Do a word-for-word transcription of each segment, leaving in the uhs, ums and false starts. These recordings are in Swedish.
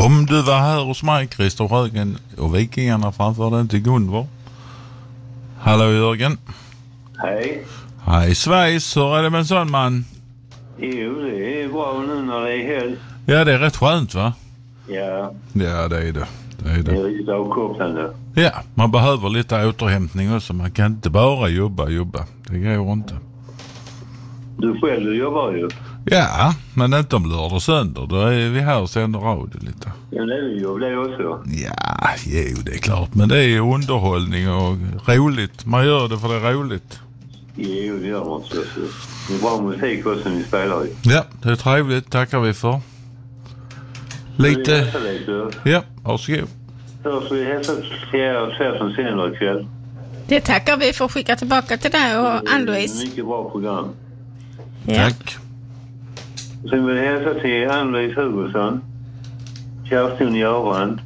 Om du var här hos mig, Christer Sjögren, och Vikingarna framför den till Gunvor. Hallå Jörgen. Hej. Hej Svejs, hur är det med en sån man? Jo, det är bra nu när det är helg. Ja, det är rätt skönt va? Ja. Ja, det är det. Det är det. Det är lite avkopplande. Ja, man behöver lite återhämtning också. Man kan inte bara jobba, jobba. Det går inte. Du själv du jobbar ju. Ja, men inte om lördag och söndag. Då är vi här och sänder radio lite. Ja, det är ju jobb det också. Ja, jo, det är klart. Men det är underhållning och roligt. Man gör det för det är roligt. Jo, det gör man också. Det är bra musik också ni spelar ju. Ja, det är trevligt. Tackar vi för. Lite... Ja, varsågod. Först vill jag hälsa till er och se som sänder ikväll. Det tackar vi för att skicka tillbaka till dig och Ann-Louise. Mycket bra program. Ja. Tack. Sen vill jag hälsa till Ann-Louise Hugosson, Kerstin Göran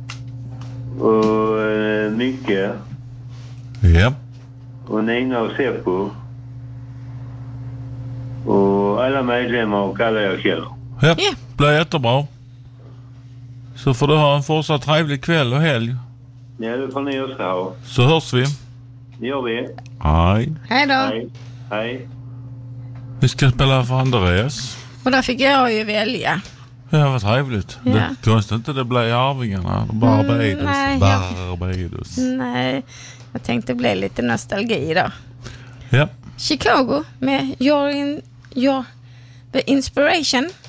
och eh, Micke Ja. och Nina och Seppo och alla medlemmar och alla jag känner. Ja, Ja. blir jättebra. Så får du ha en fortsatt trevlig kväll och helg. Ja, det får ni också ha. Så hörs vi. Det gör vi. Hej. Hej då. Hej. Hej. Vi ska spela för Andreas. Och där fick jag ju välja. Ja, vad trevligt. Ja. Det konstigt inte det blir Arvingarna. Barbados. nej, Barbados. Nej, jag tänkte bli lite nostalgi då. Ja. Chicago med Your, in, your The Inspiration.